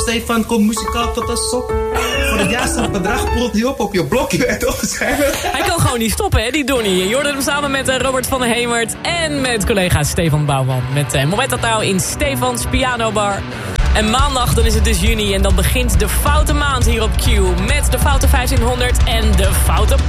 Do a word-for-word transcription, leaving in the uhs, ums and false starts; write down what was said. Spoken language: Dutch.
Stefan komt muzikaal tot een sok. Voor het juiste bedrag poelt hij op op je blokje en opgeschreven. Hij kan gewoon niet stoppen, hè, die Donnie. Je hoorde hem samen met uh, Robert van der Hemert en met collega Stefan Bouwman. Met uh, Momento Taal in Stefans Pianobar. En maandag, dan is het dus juni en dan begint de Foute Maand hier op Q. Met de Foute vijftienhonderd en de Foute